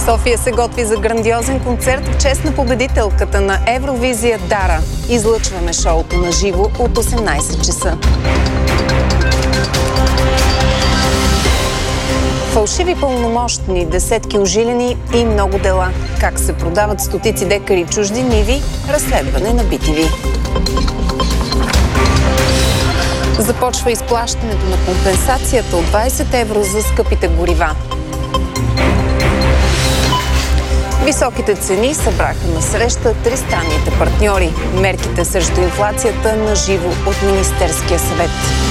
София се готви за грандиозен концерт в чест на победителката на Евровизия Дара. Излъчваме шоуто на живо от 18 часа. Фалшиви пълномощни, десетки ожилени и много дела. Как се продават стотици декари чужди ниви? Разследване на BTV. Започва изплащането на компенсацията от 20 евро за скъпите горива. Високите цени събраха на среща тристранните партньори. Мерките срещу инфлацията на живо от Министерския съвет.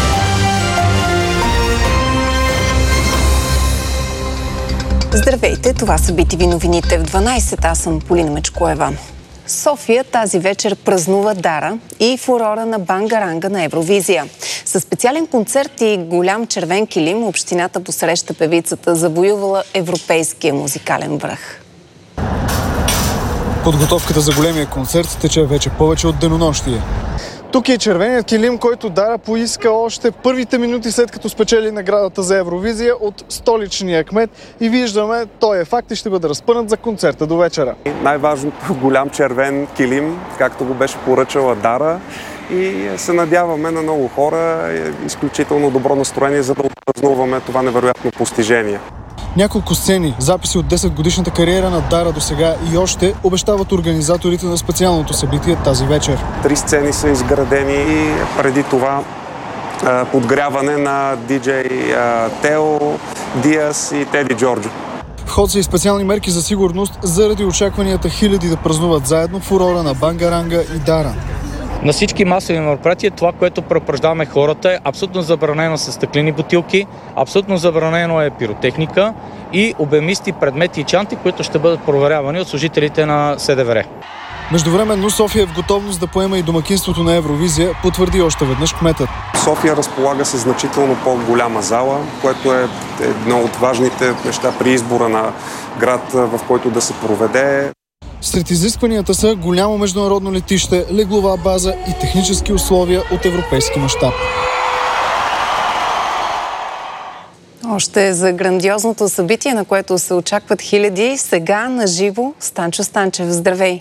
Здравейте, това са BTV новините в 12. Аз съм Полина Мечкоева. София тази вечер празнува Дара и фурора на бангаранга на Евровизия. Със специален концерт и голям червен килим общината посреща певицата, завоювала европейския музикален връх. Подготовката за големия концерт тече вече повече от денонощие. Тук е червеният килим, който Дара поиска още първите минути след като спечели наградата за Евровизия от столичния кмет и виждаме, той е факт и ще бъде разпънат за концерта до вечера. Най-важното голям червен килим, както го беше поръчала Дара, и се надяваме на много хора, изключително добро настроение, за да отпразнуваме това невероятно постижение. Няколко сцени, записи от 10-годишната кариера на Дара до сега и още обещават организаторите на специалното събитие тази вечер. 3 сцени са изградени и преди това подгряване на диджей Тео, Диас и Теди Джорджо. В ход са и специални мерки за сигурност заради очакванията хиляди да празнуват заедно фурора на бангаранга и Дара. На всички масови мероприятия това, което предупреждаваме хората, е абсолютно забранено с стъклени бутилки, абсолютно забранено е пиротехника и обемисти предмети и чанти, които ще бъдат проверявани от служителите на СДВР. Междувременно София е в готовност да поема и домакинството на Евровизия, потвърди още веднъж кметът. София разполага се значително по-голяма зала, което е едно от важните неща при избора на град, в който да се проведе. Сред изискванията са голямо международно летище, леглова база и технически условия от европейски мащаб. Още за грандиозното събитие, на което се очакват хиляди, сега на живо Станчо Станчев. Здравей!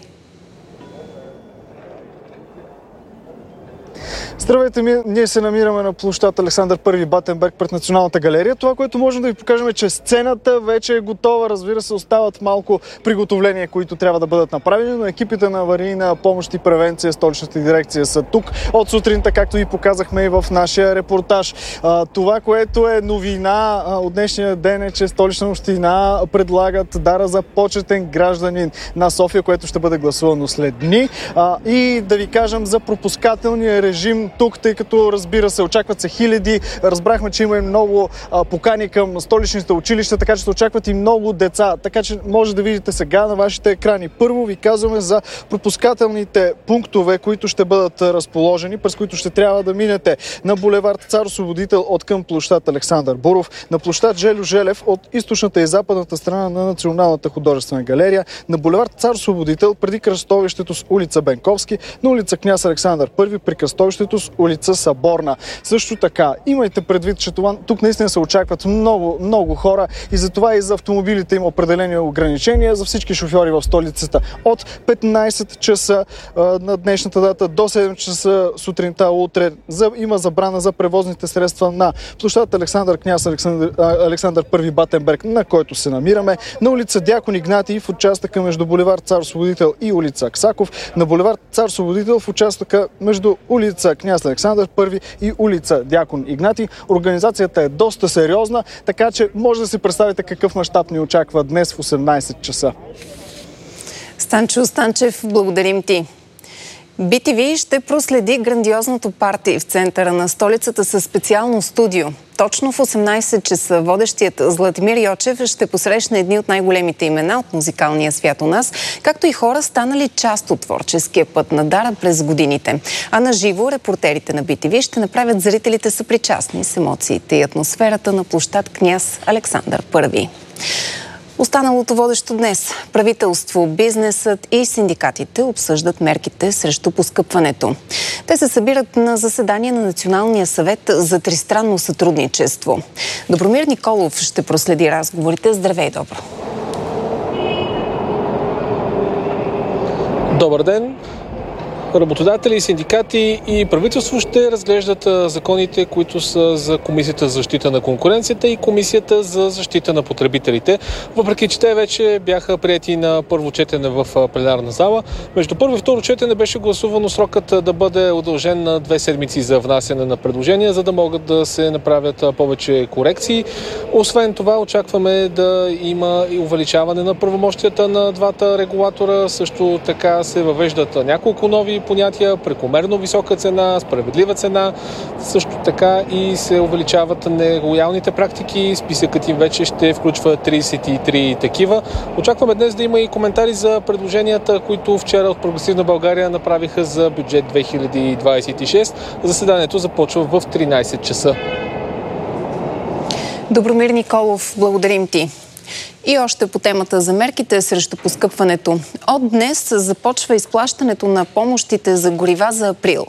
Здравейте, ние се намираме на площад Александър I Батенберг пред Националната галерия. Това, което можем да ви покажем е, че сцената вече е готова. Разбира се, остават малко приготовления, които трябва да бъдат направени, но екипите на аварийна помощ и превенция, столичната дирекция са тук от сутринта, както ви показахме и в нашия репортаж. Това, което е новина от днешния ден е, че Столична община предлагат Дара за почетен гражданин на София, което ще бъде гласувано след дни. И да ви кажем за пропускателния режим тук, тъй като, разбира се, очакват се хиляди. Разбрахме, че има и много покани към столичните училища, така че се очакват и много деца. Така че може да видите сега на вашите екрани. Първо ви казваме за пропускателните пунктове, които ще бъдат разположени, през които ще трябва да минете на булевард Цар Освободител от към площад Александър Буров, на площад Жельо Желев от източната и западната страна на Националната художествена галерия, на булевард Цар Освободител преди кръстовището с улица Бенковски, на улица Княз Александър I при кръстовището с улица Съборна. Също така, имайте предвид, че тук наистина се очакват много хора и затова и за автомобилите има определени ограничения за всички шофьори в столицата. От 15 часа на днешната дата до 7 часа сутринта утре има забрана за превозните средства на площад Александър I Батенберг, на който се намираме, на улица Дякон Игнатий в участъка между булевард Цар Освободител и улица Аксаков, на булевард Цар Освободител в участъка между улица Княз Александър I и улица Дякон Игнатий. Организацията е доста сериозна, така че може да си представите какъв мащаб ни очаква днес в 18 часа. Станчо Станчев, благодарим ти. BTV ще проследи грандиозното парти в центъра на столицата със специално студио. Точно в 18 часа водещият Златимир Йочев ще посрещне едни от най-големите имена от музикалния свят у нас, както и хора, станали част от творческия път на Дара през годините. А на живо репортерите на BTV ще направят зрителите съпричастни с емоциите и атмосферата на площад Княз Александър I. Останалото водещо днес. Правителство, бизнесът и синдикатите обсъждат мерките срещу поскъпването. Те се събират на заседание на Националния съвет за тристранно сътрудничество. Добромир Николов ще проследи разговорите. Здравей, Добро! Добър ден! Работодатели, синдикати и правителство ще разглеждат законите, които са за Комисията за защита на конкуренцията и Комисията за защита на потребителите. Въпреки че те вече бяха приети на първо четене в пленарна зала, между първо и второ четене беше гласувано срокът да бъде удължен на 2 седмици за внасяне на предложения, за да могат да се направят повече корекции. Освен това, очакваме да има и увеличаване на правомощията на двата регулатора. Също така се въвеждат няколко нови понятия: прекомерно висока цена, справедлива цена, също така и се увеличават нелоялните практики. Списъкът им вече ще включва 33 такива. Очакваме днес да има и коментари за предложенията, които вчера от Прогресивна България направиха за бюджет 2026. Заседанието започва в 13 часа. Добромир Николов, благодарим ти. И още по темата за мерките срещу поскъпването. От днес започва изплащането на помощите за горива за април.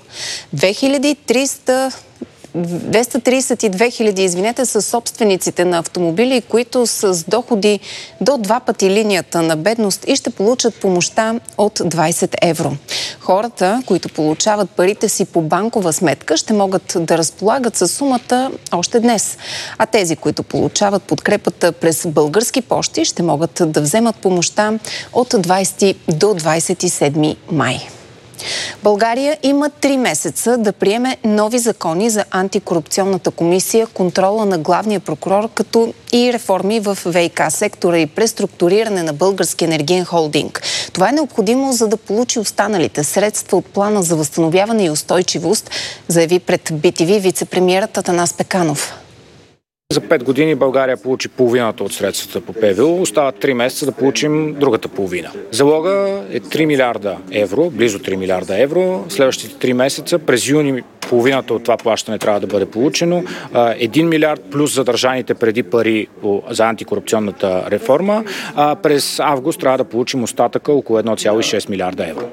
232 хиляди, са собствениците на автомобили, които са с доходи до 2 пъти линията на бедност и ще получат помощта от 20 евро. Хората, които получават парите си по банкова сметка, ще могат да разполагат със сумата още днес. А тези, които получават подкрепата през български пощи, ще могат да вземат помощта от 20 до 27 май. България има 3 месеца да приеме нови закони за антикорупционната комисия, контрола на главния прокурор, като и реформи в ВиК сектора и преструктуриране на Български енергиен холдинг. Това е необходимо, за да получи останалите средства от плана за възстановяване и устойчивост, заяви пред BTV вицепремиерът Атанас Пеканов. За 5 години България получи половината от средствата по ПВУ. Остават 3 месеца да получим другата половина. Залога е 3 милиарда евро, близо 3 милиарда евро. Следващите 3 месеца, през юни, половината от това плащане трябва да бъде получено. 1 милиард плюс задържаните преди пари за антикорупционната реформа. През август трябва да получим остатъка около 1,6 милиарда евро.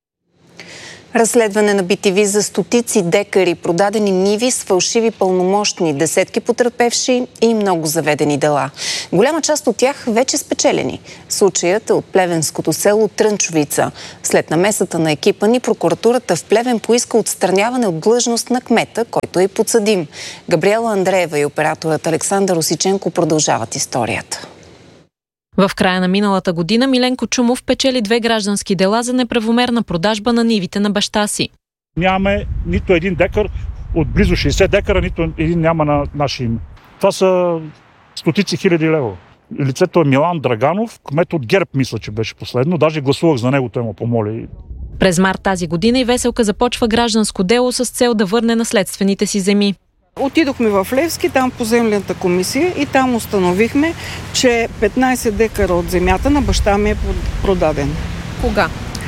Разследване на BTV за стотици декари, продадени ниви с фалшиви пълномощни, десетки потърпевши и много заведени дела. Голяма част от тях вече спечелени. Случаят е от плевенското село Трънчовица. След намесата на екипа ни, прокуратурата в Плевен поиска отстраняване от длъжност на кмета, който е подсъдим. Габриела Андреева и операторът Александър Осиченко продължават историята. В края на миналата година Миленко Чумов печели 2 граждански дела за неправомерна продажба на нивите на баща си. Нямаме нито един декар от близо 60 декара, нито един няма на наше име. Това са стотици хиляди лева. Лицето е Милан Драганов, кмет от ГЕРБ, мисля, че беше последно. Даже гласувах за него, той ме помоли. През март тази година и Веселка започва гражданско дело с цел да върне наследствените си земи. Отидохме в Левски, там по землената комисия и там установихме, че 15 декара от земята на баща ми е продаден. Кога?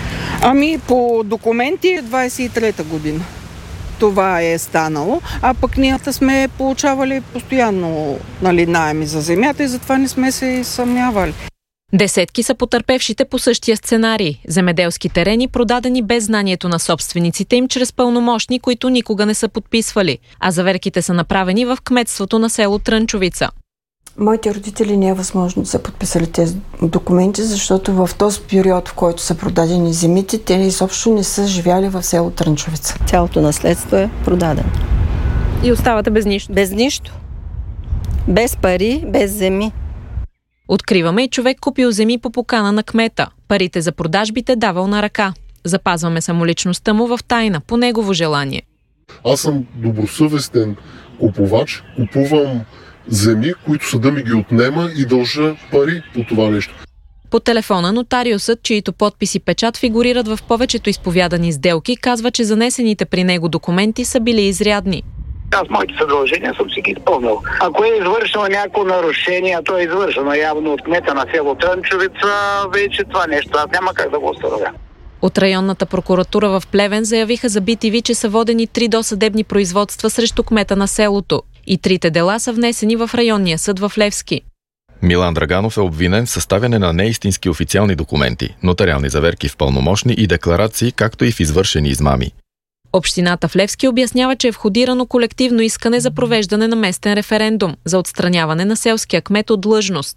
По документи 23-та година. Това е станало, а пък ние сме получавали постоянно наеми за земята и затова не сме се съмнявали. Десетки са потърпевшите по същия сценарий. Земеделски терени, продадени без знанието на собствениците им чрез пълномощни, които никога не са подписвали. А заверките са направени в кметството на село Трънчовица. Моите родители не е възможно да са подписали тези документи, защото в този период, в който са продадени земите, те изобщо не са живяли в село Трънчовица. Цялото наследство е продадено. И оставате без нищо? Без нищо. Без пари, без земи. Откриваме и човек купил земи по покана на кмета. Парите за продажбите давал на ръка. Запазваме самоличността му в тайна, по негово желание. Аз съм добросъвестен купувач, купувам земи, които съда ми ги отнема и дължа пари по това нещо. По телефона нотариусът, чието подпис и печат фигурират в повечето изповядани сделки, казва, че занесените при него документи са били изрядни. Аз моите съдължения съм си ги изпълнил. Ако е извършено някакво нарушение, то е извършено явно от кмета на село Трънчовица, вече това нещо аз няма как да го установя. От районната прокуратура в Плевен заявиха за BTV, че са водени 3 досъдебни производства срещу кмета на селото. И 3 дела са внесени в районния съд в Левски. Милан Драганов е обвинен в съставяне на неистински официални документи, нотариални заверки в пълномощни и декларации, както и в извършени измами. Общината в Левски обяснява, че е входирано колективно искане за провеждане на местен референдум за отстраняване на селския кмет от длъжност.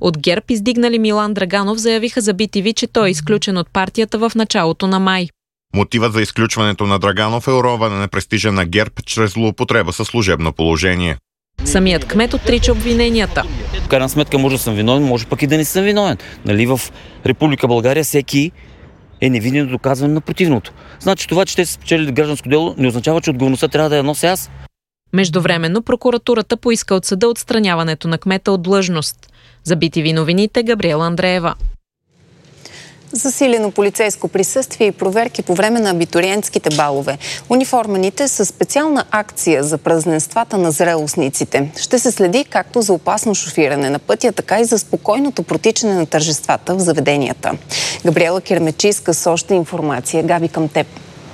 От ГЕРБ, издигнали Милан Драганов, заявиха за BTV, че той е изключен от партията в началото на май. Мотивът за изключването на Драганов е уронване на престижа на ГЕРБ чрез злоупотреба със служебно положение. Самият кмет отрича обвиненията. В крайна сметка може да съм виновен, може пък и да не съм виновен. Нали, в Република България всеки е невинен до доказване на противното. Значи това, че те са спечелили гражданско дело, не означава, че отговорността трябва да я нося аз. Междувременно прокуратурата поиска от съда отстраняването на кмета от длъжност. За BTV новините Габриела Андреева. Засилено полицейско присъствие и проверки по време на абитуриентските балове. Униформените са специална акция за празненствата на зрелостниците. Ще се следи както за опасно шофиране на пътя, така и за спокойното протичане на тържествата в заведенията. Габриела Кирмечийска с още информация. Габи, към теб.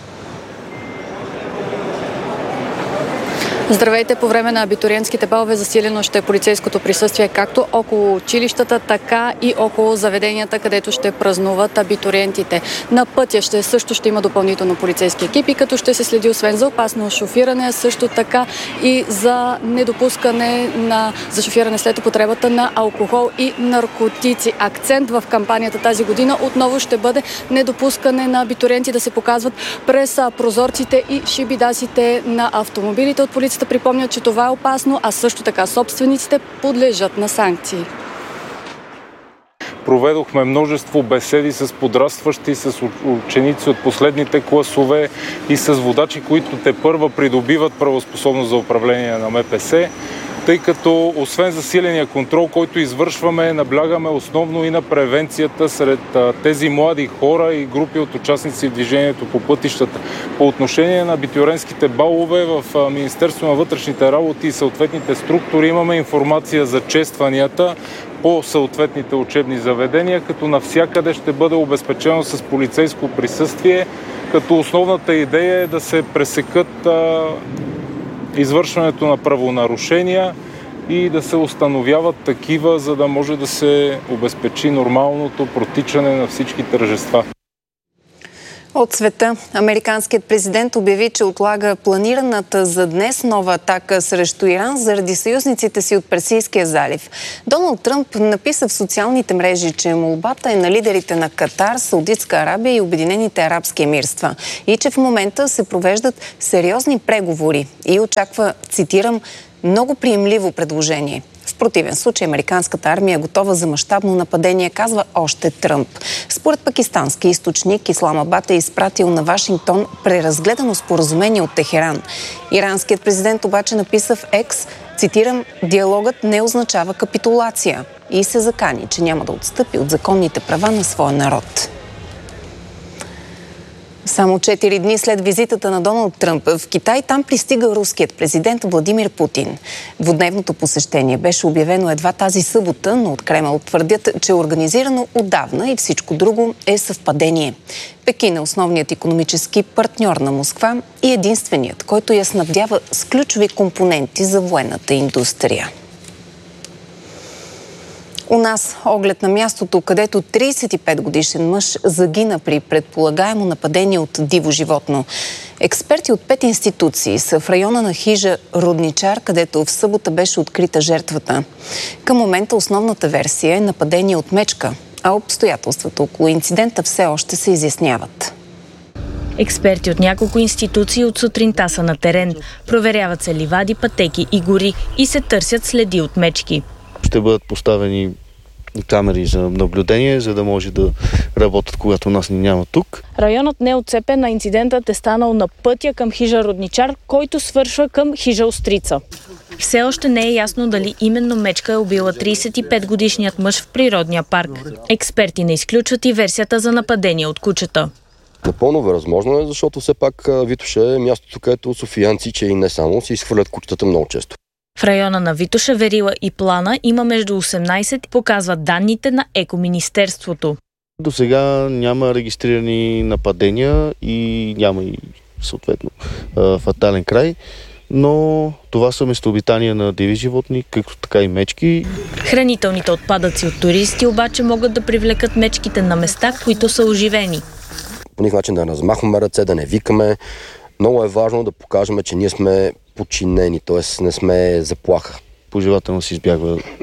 Здравейте! По време на абитуриентските балове засилено ще е полицейското присъствие както около училищата, така и около заведенията, където ще празнуват абитуриентите. На пътя също ще има допълнително полицейски екипи, като ще се следи освен за опасно шофиране, също така и за недопускане за шофиране след употребата на алкохол и наркотици. Акцент в кампанията тази година отново ще бъде недопускане на абитуриенти да се показват през прозорците и шибидасите на автомобилите. От полицията припомнят, че това е опасно, а също така собствениците подлежат на санкции. Проведохме множество беседи с подрастващи, с ученици от последните класове и с водачи, които тепърва придобиват правоспособност за управление на МПС, тъй като освен засиления контрол, който извършваме, наблягаме основно и на превенцията сред тези млади хора и групи от участници в движението по пътищата. По отношение на абитуриентските балове в Министерство на вътрешните работи и съответните структури имаме информация за честванията по съответните учебни заведения, като навсякъде ще бъде обезпечено с полицейско присъствие, като основната идея е да се пресекат извършването на правонарушения и да се установяват такива, за да може да се обезпечи нормалното протичане на всички тържества. От света, американският президент обяви, че отлага планираната за днес нова атака срещу Иран заради съюзниците си от Персийския залив. Доналд Тръмп написа в социалните мрежи, че молбата е на лидерите на Катар, Саудитска Арабия и Обединените арабски емирства и че в момента се провеждат сериозни преговори и очаква, цитирам, много приемливо предложение. В противен случай американската армия е готова за мащабно нападение, казва още Тръмп. Според пакистански източник, Исламабад е изпратил на Вашингтон преразгледано споразумение от Техеран. Иранският президент обаче написа в Екс, цитирам, диалогът не означава капитулация и се закани, че няма да отстъпи от законните права на своя народ. Само 4 дни след визитата на Доналд Тръмп в Китай, там пристига руският президент Владимир Путин. Двудневното посещение беше обявено едва тази събота, но от Кремъл твърдят, че е организирано отдавна и всичко друго е съвпадение. Пекин е основният икономически партньор на Москва и единственият, който я снабдява с ключови компоненти за военната индустрия. У нас оглед на мястото, където 35-годишен мъж загина при предполагаемо нападение от диво животно. Експерти от 5 институции са в района на хижа Рудничар, където в събота беше открита жертвата. Към момента основната версия е нападение от мечка, а обстоятелствата около инцидента все още се изясняват. Експерти от няколко институции от сутринта са на терен. Проверяват се ливади, пътеки и гори и се търсят следи от мечки. Ще бъдат поставени камери за наблюдение, за да може да работят, когато нас ни няма тук. Районът не е отцепен, а инцидентът е станал на пътя към хижа Рудничар, който свършва към хижа Острица. Все още не е ясно дали именно мечка е убила 35-годишният мъж в природния парк. Експерти не изключват и версията за нападение от кучета. Напълно възможно е, защото все пак Витоша е мястото, където софиянци, че и не само, се изхвърлят кучетата много често. В района на Витоша, Верила и Плана има между 18, показват данните на Екоминистерството. До сега няма регистрирани нападения и няма и съответно фатален край, но това са местообитания на диви животни, както така и мечки. Хранителните отпадъци от туристи обаче могат да привлекат мечките на места, които са оживени. По никакъв начин да размахваме ръце, да не викаме. Много е важно да покажем, че ние сме подчинени, т.е. не сме заплаха. Пожелателно се избягва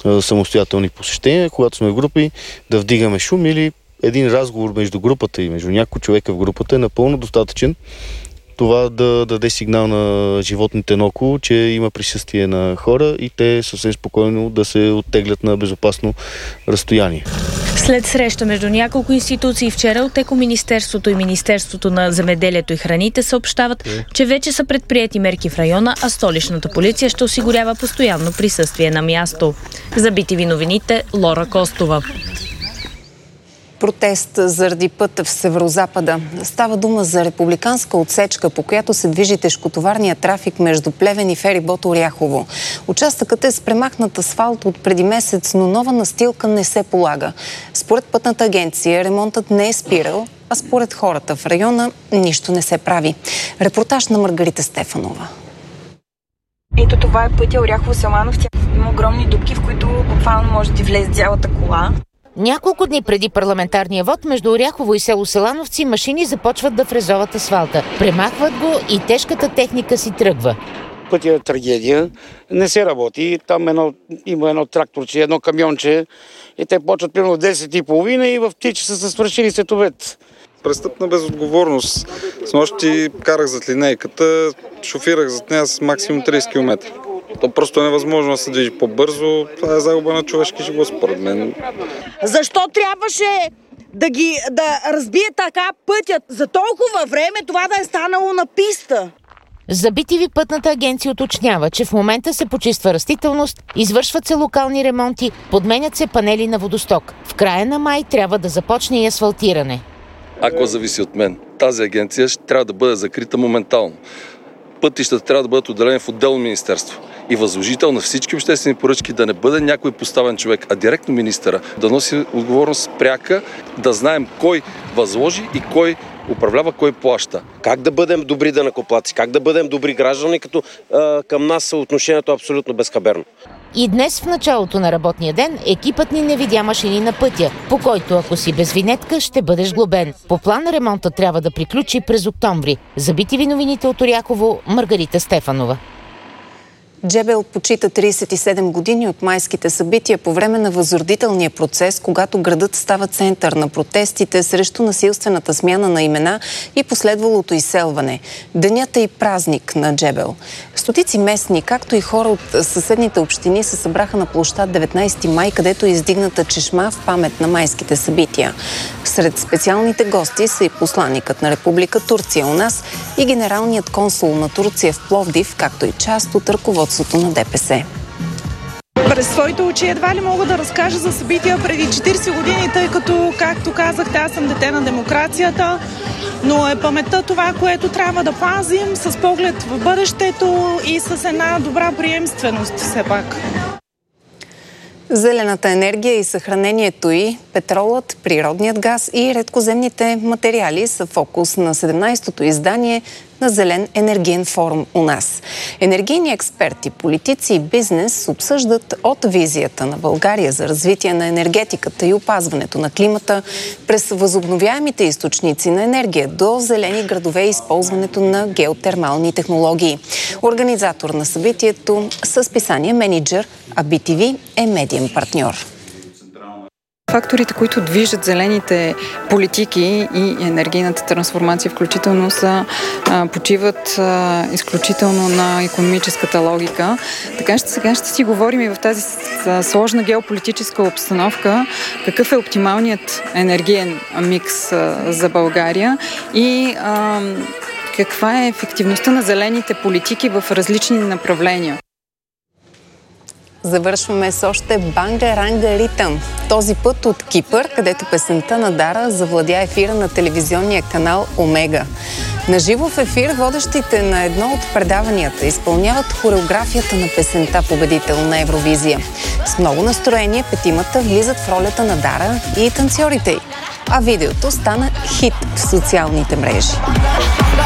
самостоятелни посещения, когато сме в групи, да вдигаме шум или един разговор между групата и между няколко човека в групата е напълно достатъчен. Това да даде сигнал на животните наоколо, че има присъствие на хора и те съвсем спокойно да се оттеглят на безопасно разстояние. След среща между няколко институции вчера от Екоминистерството и Министерството на земеделието и храните съобщават, че вече са предприети мерки в района, а столичната полиция ще осигурява постоянно присъствие на място. За BTV новините, Лора Костова. Протест заради път в Северозапада. Става дума за републиканска отсечка, по която се движи тежкотоварния трафик между Плевен и ферибот Оряхово. Участъкът е с премахнат асфалт от преди месец, но нова настилка не се полага. Според пътната агенция ремонтът не е спирал, а според хората в района нищо не се прави. Репортаж на Маргарита Стефанова. Ето това е пътя Оряхово-Селановци. Има огромни дупки, в които буквално може да ти влезе цялата кола. Няколко дни преди парламентарния вод между Оряхово и село Селановци машини започват да фрезоват асфалта. Премахват го и тежката техника си тръгва. Пътя е трагедия, не се работи. Там има едно тракторче, едно камионче и те почват примерно в 10:30 и в 3 часа са свършили световет. Престъпна безотговорност. Снощи карах зад линейката, шофирах зад нея с максимум 30 км. То просто е невъзможно да се движи по-бързо. Това е загуба на човешки живот, според мен. Защо трябваше да разбие така пътят за толкова време, това да е станало на писта? За BTV пътната агенция уточнява, че в момента се почиства растителност, извършват се локални ремонти, подменят се панели на водосток. В края на май трябва да започне и асфалтиране. Ако зависи от мен, тази агенция ще трябва да бъде закрита моментално. Пътищата трябва да бъдат отделени в отделно министерство. И възложител на всички обществени поръчки да не бъде някой поставен човек, а директно министъра да носи отговорност пряка, да знаем кой възложи и кой управлява, кой плаща. Как да бъдем добри данъкоплатци, как да бъдем добри граждани, като към нас съотношението е абсолютно безхаберно. И днес в началото на работния ден екипът ни не видя машини на пътя, по който ако си без винетка ще бъдеш глобен. По план ремонта трябва да приключи през октомври. За BTV новините от Оряхово, Маргарита Стефанова. Джебел почита 37 години от майските събития по време на възродителния процес, когато градът става център на протестите срещу насилствената смяна на имена и последвалото изселване. Денят е и празник на Джебел. Стотици местни, както и хора от съседните общини се събраха на площад 19 май, където е издигната чешма в памет на майските събития. Сред специалните гости са и посланикът на Република Турция у нас и генералният консул на Турция в Пловдив, както и част от ръководството на ДПС. През своите очи едва ли мога да разкажа за събития преди 40 години, тъй като, както казахте, аз съм дете на демокрацията, но е паметта това, което трябва да пазим с поглед в бъдещето и с една добра приемственост все пак. Зелената енергия и съхранението й, петролът, природният газ и редкоземните материали са фокус на 17-то издание на Зелен енергиен форум у нас. Енергийни експерти, политици и бизнес обсъждат от визията на България за развитие на енергетиката и опазването на климата през възобновяемите източници на енергия до зелени градове и използването на геотермални технологии. Организатор на събитието с списание Менеджер, а BTV е медиен партньор. Факторите, които движат зелените политики и енергийната трансформация включително почиват изключително на икономическата логика. Така че сега ще си говорим и в тази сложна геополитическа обстановка какъв е оптималният енергиен микс за България и каква е ефективността на зелените политики в различни направления. Завършваме с още банга-ранга ритъм. Този път от Кипър, където песента на Дара завладя ефира на телевизионния канал Омега. Наживо в ефир водещите на едно от предаванията изпълняват хореографията на песента победител на Евровизия. С много настроение петимата влизат в ролята на Дара и танцорите й. А видеото стана хит в социалните мрежи.